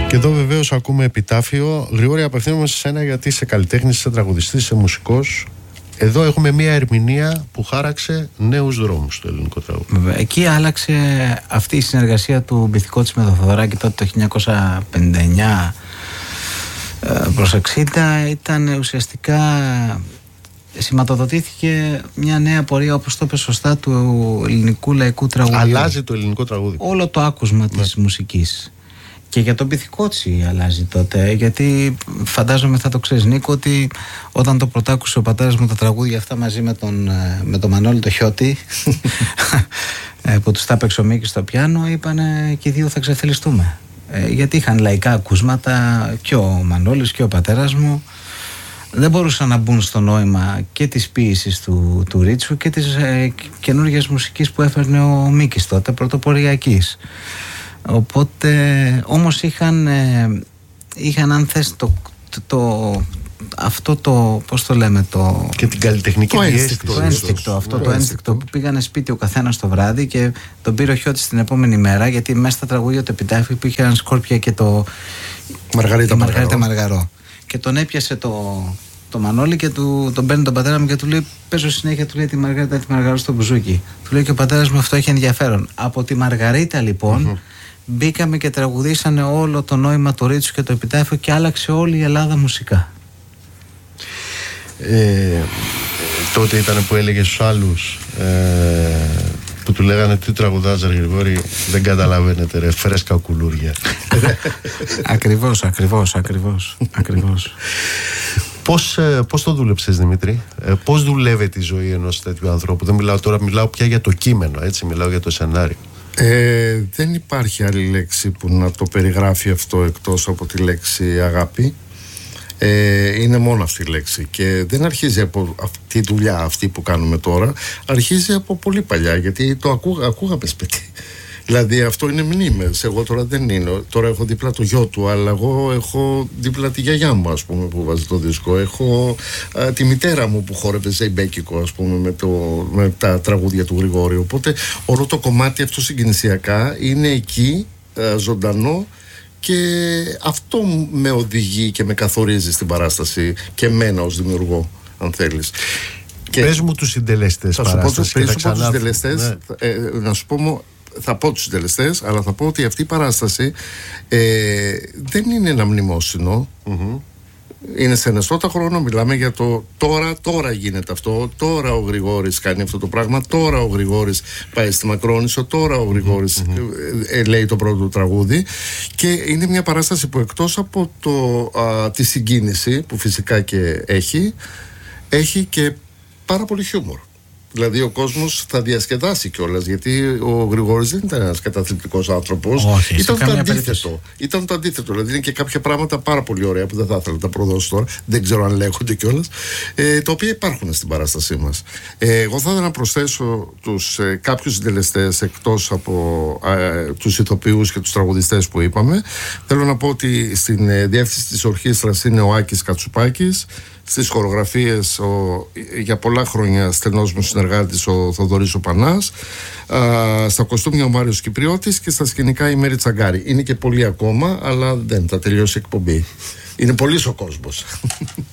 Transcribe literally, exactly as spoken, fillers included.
Και εδώ βεβαίως ακούμε επιτάφιο. Γρηγόρη, απευθύνομαι σε σένα γιατί είσαι καλλιτέχνης, είσαι τραγουδιστής, είσαι μουσικός. Εδώ έχουμε μια ερμηνεία που χάραξε νέους δρόμους στο ελληνικό τραγούδι. Εκεί άλλαξε αυτή η συνεργασία του Μπιθικότη με τον Θοδωράκη τότε το χίλια εννιακόσια πενήντα εννιά προς εξήντα. Ήταν ουσιαστικά, σηματοδοτήθηκε μια νέα πορεία, όπως το είπε σωστά, του ελληνικού λαϊκού τραγουδιού. Αλλάζει το ελληνικό τραγούδι. Όλο το άκουσμα ναι. της μουσικής. Και για τον Μπιθικότσι αλλάζει τότε, γιατί φαντάζομαι θα το ξέρεις, Νίκο, ότι όταν το πρωτάκουσε ο πατέρας μου τα τραγούδια αυτά μαζί με τον, με τον Μανώλη το Χιώτη που τους τα έπαιξε ο Μίκης στο πιάνο, είπανε και οι δύο θα ξεφελιστούμε, γιατί είχαν λαϊκά ακούσματα και ο Μανώλης και ο πατέρας μου. Δεν μπορούσαν να μπουν στο νόημα και της ποίησης του, του Ρίτσου και της ε, καινούργιας μουσικής που έφερνε ο Μίκης τότε, πρωτοποριακής. Οπότε όμως είχαν, ε, είχαν αν θες το, το, το, αυτό το, πώς το λέμε, το... Και την καλλιτεχνική το ένστικτο, το ένστικτο, αυτό το, το ένστικτο που πήγανε σπίτι ο καθένας το βράδυ και τον πήρε ο Χιώτης την επόμενη μέρα, γιατί μέσα στα τραγούδια το επιτάφιο που είχε έναν Σκόρπια και το Μαργαρίτα, η Μαργαρίτα Μαργαρό. Και τον έπιασε το, το Μανώλη και του, τον παίρνει τον πατέρα μου και του λέει: παίζω συνέχεια, του λέει, τη Μαργαρίτα, τη Μαργαρό στο μπουζούκι. Του λέει και ο πατέρας μου αυτό έχει ενδιαφέρον. Από τη Μαργαρίτα λοιπόν. Mm-hmm. Μπήκαμε και τραγουδήσανε όλο το νόημα του Ρίτσου και το επιτάφιο και άλλαξε όλη η Ελλάδα μουσικά. Ε, τότε ήταν που έλεγε στους άλλους ε, που του λέγανε τι τραγουδάς ρε Γρηγόρη, δεν καταλαβαίνετε ρε, φρέσκα κουλούρια. Ακριβώς, ακριβώς, ακριβώς, ακριβώς. Πώς, ε, πώς το δούλεψες Δημήτρη, ε, πώς δουλεύει η ζωή ενός τέτοιου ανθρώπου? Δεν μιλάω τώρα, μιλάω πια για το κείμενο, έτσι, μιλάω για το σενάριο. Ε, δεν υπάρχει άλλη λέξη που να το περιγράφει αυτό εκτός από τη λέξη αγάπη. Ε, είναι μόνο αυτή η λέξη και δεν αρχίζει από αυτή η δουλειά αυτή που κάνουμε τώρα, αρχίζει από πολύ παλιά, γιατί το ακού, ακούγαμε σπίτι. Δηλαδή αυτό είναι μνήμες. Εγώ τώρα δεν είναι. Τώρα έχω δίπλα το γιο του, αλλά εγώ έχω δίπλα τη γιαγιά μου, ας πούμε, που βάζει το δίσκο. Έχω α, τη μητέρα μου που χόρευε ζεϊμπέκικο, ας πούμε, με, το, με τα τραγούδια του Γρηγόρη. Οπότε όλο το κομμάτι αυτό συγκινησιακά είναι εκεί, α, ζωντανό, και αυτό με οδηγεί και με καθορίζει στην παράσταση και εμένα ως δημιουργό, αν θέλεις. Και πες μου τους συντελεστές παράστασης. Θα σου πω τους συντελεστές, ναι. ε, να σου πω. Θα πω τους συντελεστές, αλλά θα πω ότι αυτή η παράσταση ε, δεν είναι ένα μνημόσυνο. Mm-hmm. Είναι στενεστό χρόνο, μιλάμε για το τώρα, τώρα γίνεται αυτό, τώρα ο Γρηγόρης κάνει αυτό το πράγμα, τώρα ο Γρηγόρης πάει στη Μακρόνισσο, τώρα ο Γρηγόρης mm-hmm. ε, ε, λέει το πρώτο του τραγούδι, και είναι μια παράσταση που εκτός από το, α, τη συγκίνηση που φυσικά και έχει, έχει και πάρα πολύ χιούμορ. Δηλαδή ο κόσμος θα διασκεδάσει κιόλας, γιατί ο Γρηγόρης δεν ήταν ένας καταθλιπτικός άνθρωπος. Όχι, ήταν το αντίθετο. περίπτωση. Ήταν το αντίθετο. Δηλαδή είναι και κάποια πράγματα πάρα πολύ ωραία που δεν θα ήθελα να τα προδώσω τώρα, δεν ξέρω αν λέγονται κιόλας, ε, τα οποία υπάρχουν στην παράστασή μας. Ε, εγώ θα ήθελα να προσθέσω τους, ε, κάποιους συντελεστές εκτός από ε, τους ηθοποιούς και τους τραγουδιστές που είπαμε. Θέλω να πω ότι στην ε, διεύθυνση της ορχήστρας είναι ο Άκης Κατσουπάκης. Στις χορογραφίες ο, για πολλά χρόνια στενός μου συνεργάτης ο Θοδωρής ο Πανάς, α, στα κοστούμια ο Μάριος Κυπριώτης και στα σκηνικά η Μέρη Τσαγκάρη. Είναι και πολλοί ακόμα, αλλά δεν θα τελειώσει η εκπομπή. Είναι πολύς ο κόσμος.